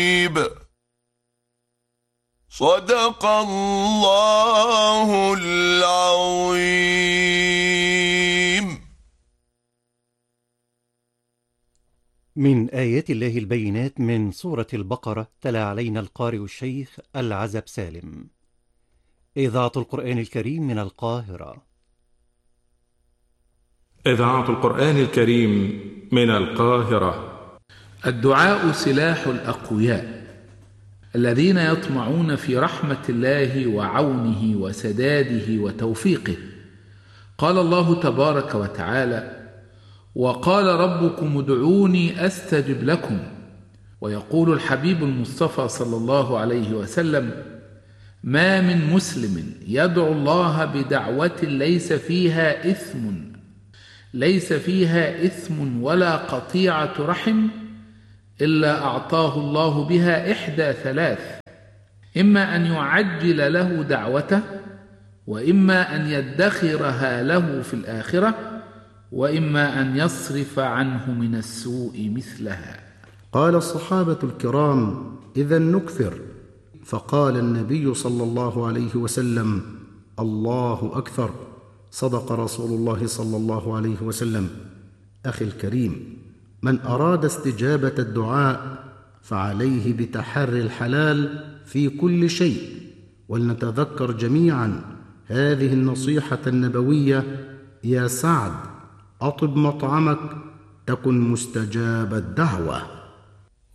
صدق الله العظيم. من آيات الله البينات من سورة البقرة تلا علينا القارئ الشيخ العزب سالم. إذاعة القرآن الكريم من القاهرة. إذاعة القرآن الكريم من القاهرة. الدعاء سلاح الأقوياء الذين يطمعون في رحمة الله وعونه وسداده وتوفيقه. قال الله تبارك وتعالى: وقال ربكم ادعوني أستجب لكم. ويقول الحبيب المصطفى صلى الله عليه وسلم: ما من مسلم يدعو الله بدعوة ليس فيها إثم ولا قطيعة رحم إلا أعطاه الله بها إحدى ثلاث: إما أن يعجل له دعوته، وإما أن يدخرها له في الآخرة، وإما أن يصرف عنه من السوء مثلها. قال الصحابة الكرام: إذا نكثر. فقال النبي صلى الله عليه وسلم: الله أكثر. صدق رسول الله صلى الله عليه وسلم. أخي الكريم، من أراد استجابة الدعاء فعليه بتحري الحلال في كل شيء. ولنتذكر جميعا هذه النصيحة النبوية: يا سعد، أطب مطعمك تكن مستجاب الدعوة.